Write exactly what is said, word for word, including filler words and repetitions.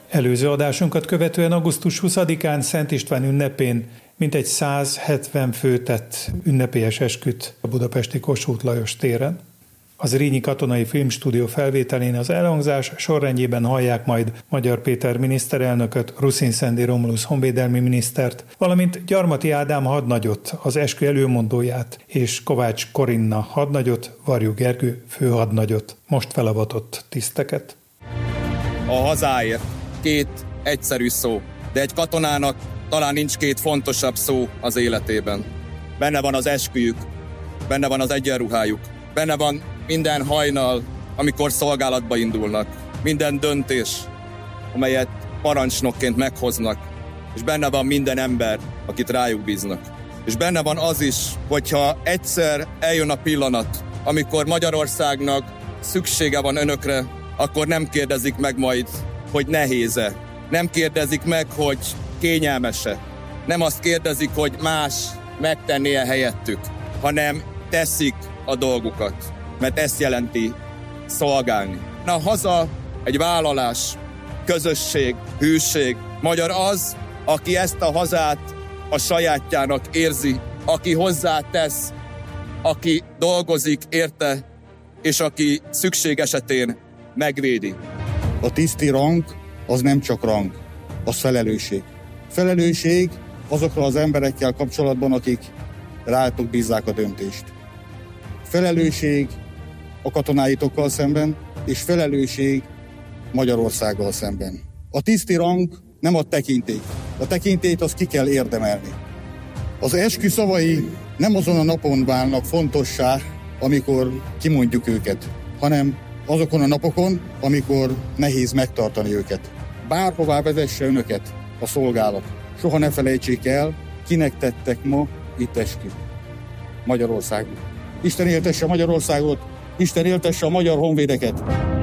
Előző adásunkat követően augusztus huszadikán Szent István ünnepén mintegy száz hetven fő tett ünnepélyes esküt a budapesti Kossuth Lajos téren. Az Zrínyi Katonai Filmstúdió felvételén az elhangzás sorrendjében hallják majd Magyar Péter miniszterelnököt, Ruszin Szendi Romulusz honvédelmi minisztert, valamint Gyarmati Ádám hadnagyot, az eskü előmondóját, és Kovács Korinna hadnagyot, Varjú Gergő főhadnagyot, most felavatott tiszteket. A hazáért két egyszerű szó, de egy katonának talán nincs két fontosabb szó az életében. Benne van az esküjük, benne van az egyenruhájuk, benne van minden hajnal, amikor szolgálatba indulnak, minden döntés, amelyet parancsnokként meghoznak, és benne van minden ember, akit rájuk bíznak. És benne van az is, hogyha egyszer eljön a pillanat, amikor Magyarországnak szüksége van önökre, akkor nem kérdezik meg majd, hogy nehéz-e. Nem kérdezik meg, hogy kényelmes-e. Nem azt kérdezik, hogy más megtenné-e helyettük, hanem teszik a dolgukat, mert ezt jelenti szolgálni. A haza egy vállalás, közösség, hűség. Magyar az, aki ezt a hazát a sajátjának érzi, aki hozzátesz, aki dolgozik érte, és aki szükség esetén megvédi. A tiszti rang az nem csak rang, az felelősség. Felelősség azokra az emberekkel kapcsolatban, akik rátok bízzák a döntést. Felelősség a katonáitokkal szemben, és felelősség Magyarországgal szemben. A tiszti rang nem a tekintély. A tekintélyt azt ki kell érdemelni. Az eskü szavai nem azon a napon válnak fontossá, amikor kimondjuk őket, hanem azokon a napokon, amikor nehéz megtartani őket. Bárhová vezesse önöket a szolgálat. Soha ne felejtsék el, kinek tettek ma itt esküt. Magyarországon. Isten éltesse Magyarországot, Isten éltesse a magyar honvédeket.